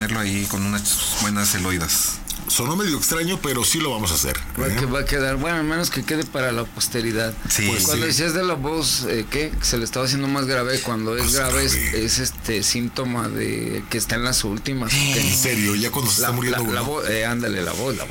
ponerlo ahí con unas buenas celoidas. Sonó medio extraño, pero sí lo vamos a hacer. Va a quedar, bueno, al menos que quede para la posteridad. Sí, pues cuando sí. decías de la voz, que se le estaba haciendo más grave, cuando es grave es síntoma de que está en las últimas. En serio, ya cuando se está muriendo uno. La voz, ándale, la voz.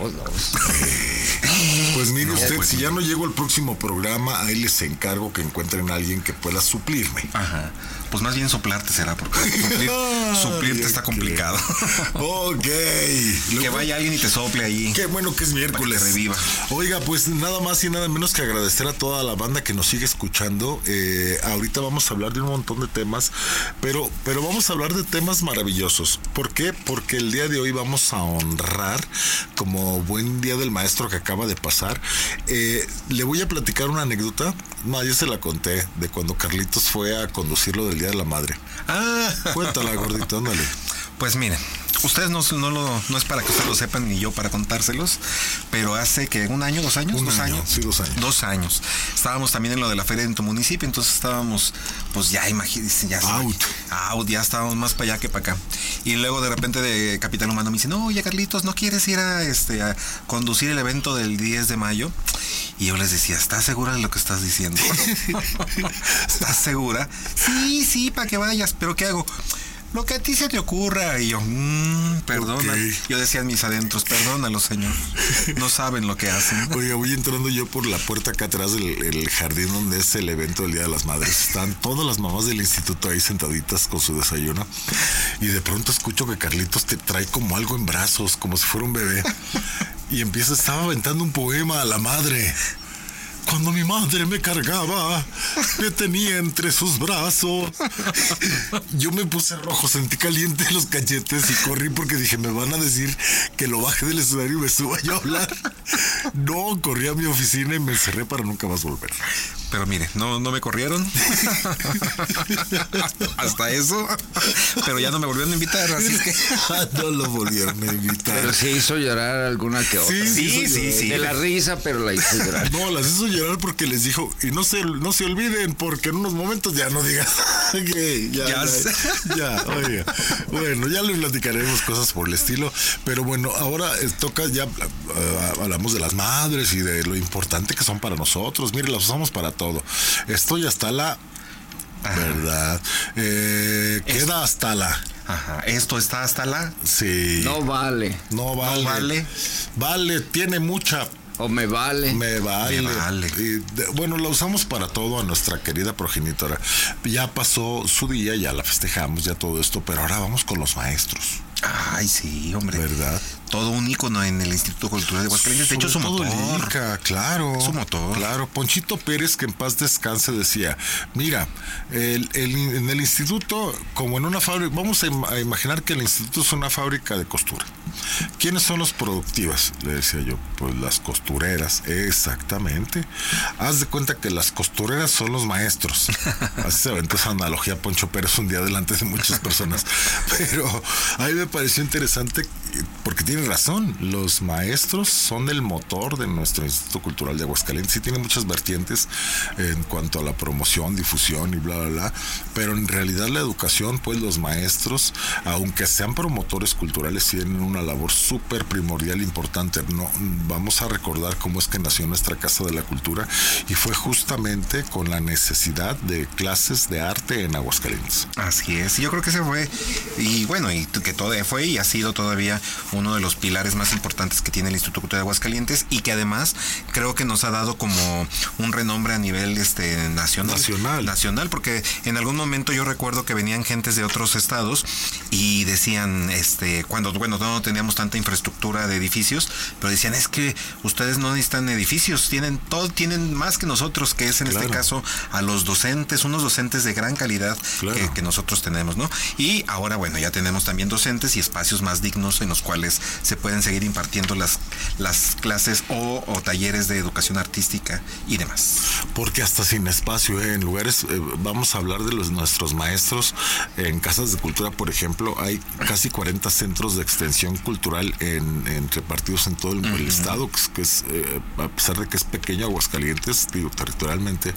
Pues mire usted, pues, si ya no llego al próximo programa, ahí les encargo que encuentren a alguien que pueda suplirme. Ajá. Pues más bien soplarte será, porque suplirte está complicado. Ok. Que vaya alguien y te sople ahí. Qué bueno que es miércoles. Para que reviva. Oiga, pues nada más y nada menos que agradecer a toda la banda que nos sigue escuchando. Ahorita vamos a hablar de un montón de temas, pero vamos a hablar de temas maravillosos. ¿Por qué? Porque el día de hoy vamos a honrar, como buen día del maestro que acaba de pasar. Le voy a platicar una anécdota. No, yo se la conté de cuando Carlitos fue a conducirlo del Día de la Madre. Cuéntala, gordito, ándale. Pues miren, ustedes no es para que ustedes lo sepan ni yo para contárselos, pero hace que ¿2 años? Sí, 2 años. 2 años. Estábamos también en lo de la feria en tu municipio, entonces estábamos, pues ya imagínense, ya ya estábamos más para allá que para acá. Y luego de repente de Capital Humano me dice, no, oye Carlitos, ¿no quieres ir a conducir el evento del 10 de mayo? Y yo les decía, ¿estás segura de lo que estás diciendo? ¿Estás segura? Sí, para que vayas, pero ¿qué hago? Lo que a ti se te ocurra. Y yo, perdona. Okay. Yo decía en mis adentros, perdónalo, señor. No saben lo que hacen. Oiga, voy entrando yo por la puerta acá atrás del jardín donde es el evento del Día de las Madres. Están todas las mamás del instituto ahí sentaditas con su desayuno. Y de pronto escucho que Carlitos te trae como algo en brazos, como si fuera un bebé. Y estaba aventando un poema a la madre. Cuando mi madre me cargaba, me tenía entre sus brazos. Yo me puse rojo, sentí caliente los cachetes y corrí porque dije, me van a decir que lo baje del escenario y me suba yo a hablar. No, corrí a mi oficina y me encerré para nunca más volver. Pero mire, no me corrieron. Hasta eso. Pero ya no me volvieron a invitar, así es que... No lo volvieron a invitar. Pero sí hizo llorar alguna que otra. Sí. De la risa, pero la hizo llorar. No, las hizo llorar porque les dijo, y no se olviden, porque en unos momentos ya no digas que ya, oiga. Bueno, ya les platicaremos cosas por el estilo, pero bueno, ahora toca ya, hablamos de las madres y de lo importante que son para nosotros. Mire, las usamos para todo. Estoy hasta la... ¿Verdad? Queda hasta la... Ajá, esto está hasta la... Sí. No vale. Vale, tiene mucha... O me vale. Me vale. Y, bueno, la usamos para todo a nuestra querida progenitora. Ya pasó su día, ya la festejamos, ya todo esto, pero ahora vamos con los maestros. Ay, sí, hombre. ¿Verdad? Todo un ícono en el Instituto Cultural de Aguascalientes. De hecho, su motor. Claro. Su motor. Claro. Ponchito Pérez, que en paz descanse, decía, mira, en el instituto, como en una fábrica, vamos a imaginar que el instituto es una fábrica de costura. ¿Quiénes son los productivas? Le decía yo, pues las costureras. Exactamente. Haz de cuenta que las costureras son los maestros. Así se aventó esa analogía Poncho Pérez un día delante de muchas personas. Pero a mí me pareció interesante porque tiene razón. Los maestros son el motor de nuestro Instituto Cultural de Aguascalientes. Sí tiene muchas vertientes en cuanto a la promoción, difusión y bla, bla, bla. Pero en realidad la educación, pues los maestros, aunque sean promotores culturales, tienen una labor súper primordial, importante. No, vamos a recordar cómo es que nació nuestra Casa de la Cultura y fue justamente con la necesidad de clases de arte en Aguascalientes. Así es, yo creo que ese fue, y bueno, y que todo fue y ha sido todavía uno de los pilares más importantes que tiene el Instituto Cultural de Aguascalientes y que además creo que nos ha dado como un renombre a nivel nacional, porque en algún momento yo recuerdo que venían gentes de otros estados y decían, cuando no teníamos tanta infraestructura de edificios, pero decían, es que ustedes no necesitan edificios, tienen más que nosotros, que es en este caso a los docentes, unos docentes de gran calidad que nosotros tenemos, ¿no? Y ahora, bueno, ya tenemos también docentes y espacios más dignos en los cuales se pueden seguir impartiendo las clases o talleres de educación artística y demás. Porque hasta sin espacio, en lugares, vamos a hablar de nuestros maestros en casas de cultura, por ejemplo, hay casi 40 centros de extensión cultural repartidos en todo el estado, que es a pesar de que es pequeño Aguascalientes, digo, territorialmente,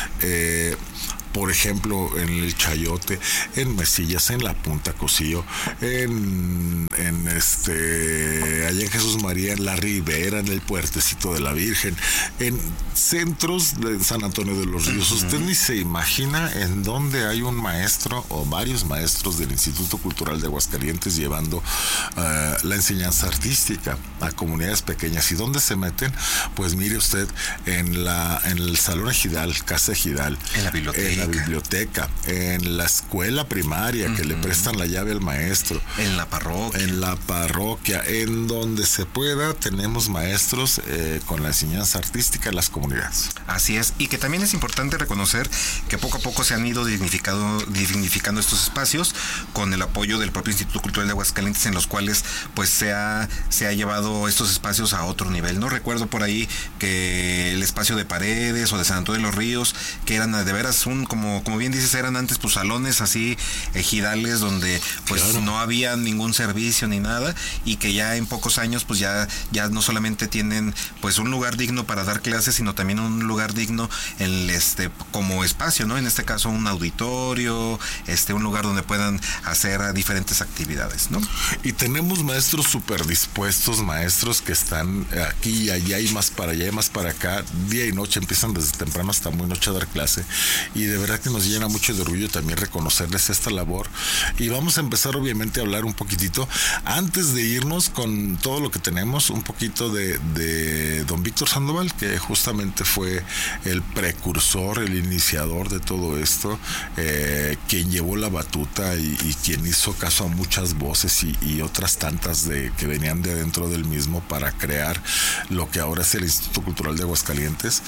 por ejemplo, en el Chayote, en Mesillas, en La Punta Cosío, en allá en Jesús María, en La Ribera, en el Puertecito de la Virgen, en centros de San Antonio de los Ríos. Usted ni se imagina en dónde hay un maestro o varios maestros del Instituto Cultural de Aguascalientes llevando la enseñanza artística a comunidades pequeñas. ¿Y dónde se meten? Pues mire usted, en el Salón Ejidal, Casa Ejidal, en la biblioteca, en la escuela primaria, que le prestan la llave al maestro, en la parroquia, en donde se pueda, tenemos maestros con la enseñanza artística en las comunidades. Así es, y que también es importante reconocer que poco a poco se han ido dignificando estos espacios con el apoyo del propio Instituto Cultural de Aguascalientes, en los cuales pues se ha llevado estos espacios a otro nivel, ¿no? Recuerdo por ahí que el espacio de Paredes o de San Antonio de los Ríos, que eran de veras como bien dices, eran antes pues salones así ejidales donde pues claro, no había ningún servicio ni nada, y que ya en pocos años pues ya no solamente tienen pues un lugar digno para dar clases, sino también un lugar digno como espacio, ¿no? En este caso un auditorio, un lugar donde puedan hacer diferentes actividades, ¿no? Y tenemos maestros súper dispuestos, maestros que están aquí y allá y más para allá y más para acá, día y noche, empiezan desde temprano hasta muy noche a dar clase, y de verdad que nos llena mucho de orgullo también reconocerles esta labor. Y vamos a empezar obviamente a hablar un poquitito, antes de irnos con todo lo que tenemos, un poquito de don Víctor Sandoval, que justamente fue el precursor, el iniciador de todo esto, quien llevó la batuta y quien hizo caso a muchas voces y otras tantas que venían de adentro del mismo para crear lo que ahora es el Instituto Cultural de Aguascalientes,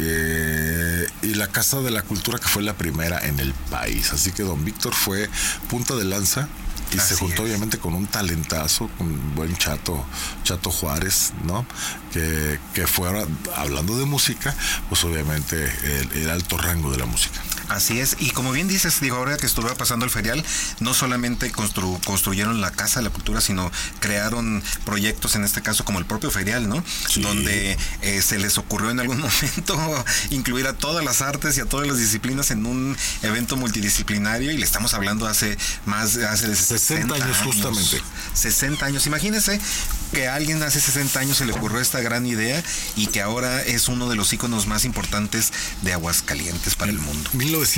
y la Casa de la Cultura, que fue la primera en el país. Así que don Víctor fue punta de lanza, y así se juntó obviamente con un talentazo, con un buen Chato Juárez, ¿no? Que fue, ahora, hablando de música, pues obviamente el alto rango de la música. Así es, y como bien dices, ahora que estuvo pasando el ferial, no solamente construyeron la Casa de la Cultura, sino crearon proyectos, en este caso como el propio ferial, ¿no? Sí. Donde se les ocurrió en algún momento incluir a todas las artes y a todas las disciplinas en un evento multidisciplinario, y le estamos hablando hace de 60 años justamente. 60 años, imagínense que a alguien hace 60 años se le ocurrió esta gran idea, y que ahora es uno de los íconos más importantes de Aguascalientes para el mundo.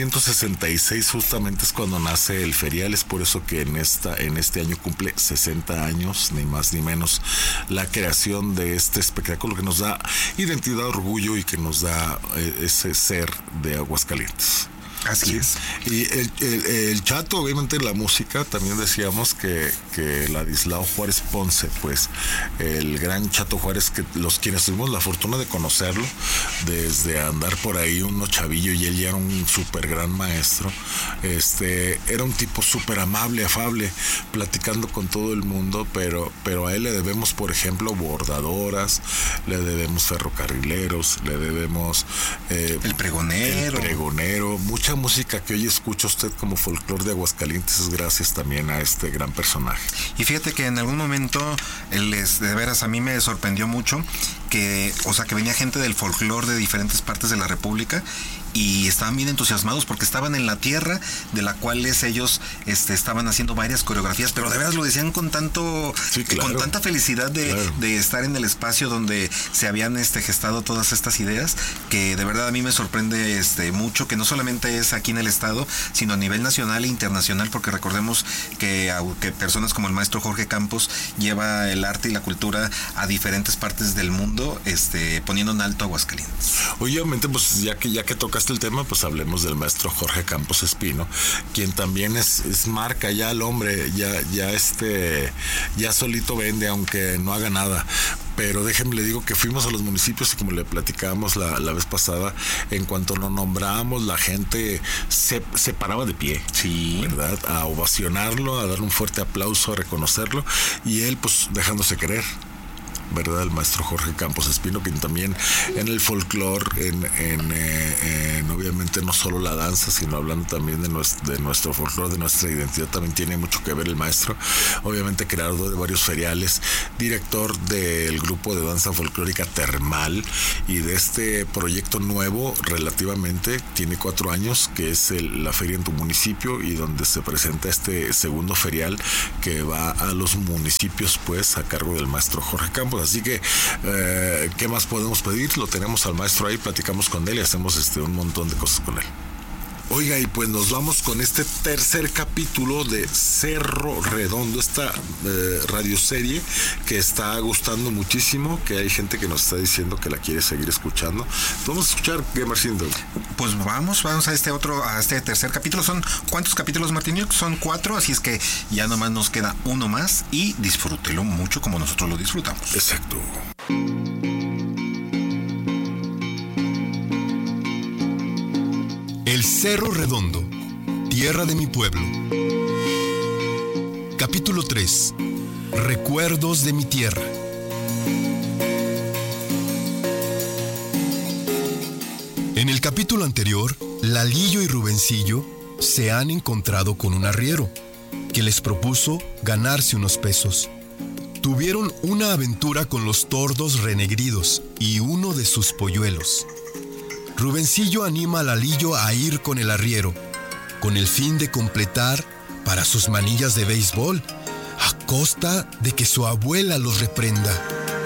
1966 justamente es cuando nace el ferial, es por eso que en este año cumple 60 años, ni más ni menos, la creación de este espectáculo que nos da identidad, orgullo, y que nos da ese ser de Aguascalientes. Así es. Y el Chato, obviamente la música, también decíamos que Ladislao Juárez Ponce, pues el gran Chato Juárez, que quienes tuvimos la fortuna de conocerlo desde andar por ahí uno chavillo, y él ya era un súper gran maestro, era un tipo súper amable, afable, platicando con todo el mundo, pero a él le debemos, por ejemplo, bordadoras, le debemos ferrocarrileros, le debemos el pregonero, mucha música que hoy escucha usted como folclore de Aguascalientes es gracias también a este gran personaje. Y fíjate que en algún momento, de veras, a mí me sorprendió mucho que venía gente del folclore de diferentes partes de la República, y estaban bien entusiasmados porque estaban en la tierra de la cual ellos estaban haciendo varias coreografías, pero de veras lo decían con con tanta felicidad de estar en el espacio donde se habían gestado todas estas ideas, que de verdad a mí me sorprende mucho, que no solamente es aquí en el estado, sino a nivel nacional e internacional, porque recordemos que personas como el maestro Jorge Campos lleva el arte y la cultura a diferentes partes del mundo, poniendo en alto Aguascalientes. Obviamente, pues ya que tocaste el tema, pues hablemos del maestro Jorge Campos Espino, quien también es marca ya, el hombre ya solito vende, aunque no haga nada. Pero déjenme le digo que fuimos a los municipios, y como le platicábamos la vez pasada, en cuanto lo nombramos, la gente se paraba de pie, sí, ¿verdad? A ovacionarlo, a dar un fuerte aplauso, a reconocerlo, y él pues dejándose querer. ¿verdad? El maestro Jorge Campos Espino, que también en el folclore, obviamente no solo la danza, sino hablando también de nuestro folclore, de nuestra identidad, también tiene mucho que ver el maestro. Obviamente creador de varios feriales, director del grupo de danza folclórica Termal, y de este proyecto nuevo relativamente, tiene 4 años, que es la feria en tu municipio, y donde se presenta este segundo ferial que va a los municipios, pues a cargo del maestro Jorge Campos. Así que ¿qué más podemos pedir? Lo tenemos al maestro ahí, platicamos con él y hacemos un montón de cosas con él. Oiga, y pues nos vamos con este tercer capítulo de Cerro Redondo, esta radioserie que está gustando muchísimo, que hay gente que nos está diciendo que la quiere seguir escuchando. Vamos a escuchar, Gamercindo. Pues vamos a este tercer capítulo. ¿Son cuántos capítulos, Martín? Son 4, así es que ya nomás nos queda uno más y disfrútelo mucho como nosotros lo disfrutamos. Exacto. El Cerro Redondo, tierra de mi pueblo. Capítulo 3. Recuerdos de mi tierra. En el capítulo anterior, Lalillo y Rubencillo se han encontrado con un arriero que les propuso ganarse unos pesos. Tuvieron una aventura con los tordos renegridos y uno de sus polluelos. Rubencillo anima a Lalillo a ir con el arriero, con el fin de completar para sus manillas de béisbol, a costa de que su abuela los reprenda.